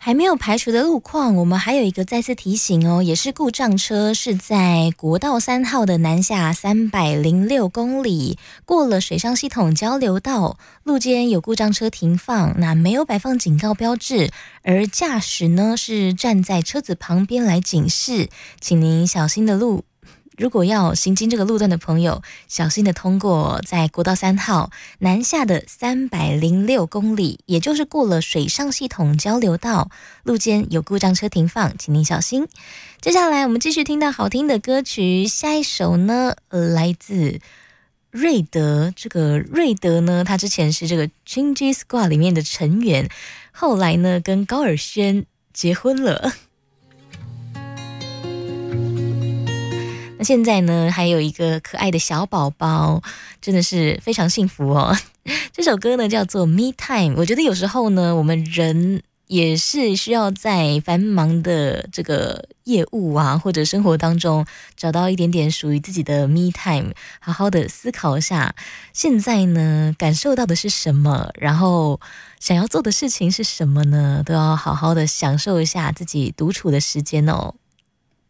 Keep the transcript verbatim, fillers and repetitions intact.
还没有排除的路况，我们还有一个再次提醒哦，也是故障车，是在国道三号的南下三百零六公里，过了水上系统交流道，路肩有故障车停放，那没有摆放警告标志，而驾驶呢是站在车子旁边来警示，请您小心的路。如果要行经这个路段的朋友，小心的通过在国道三号南下的三百零六公里，也就是过了水上系统交流道，路肩有故障车停放，请您小心。接下来我们继续听到好听的歌曲，下一首呢，呃、来自瑞德。这个瑞德呢，他之前是这个 Chingy Squad 里面的成员，后来呢跟高尔宣结婚了。那现在呢，还有一个可爱的小宝宝，真的是非常幸福哦。这首歌呢叫做 Me Time， 我觉得有时候呢，我们人也是需要在繁忙的这个业务啊，或者生活当中，找到一点点属于自己的 Me Time， 好好的思考一下，现在呢感受到的是什么，然后想要做的事情是什么呢？都要好好的享受一下自己独处的时间哦。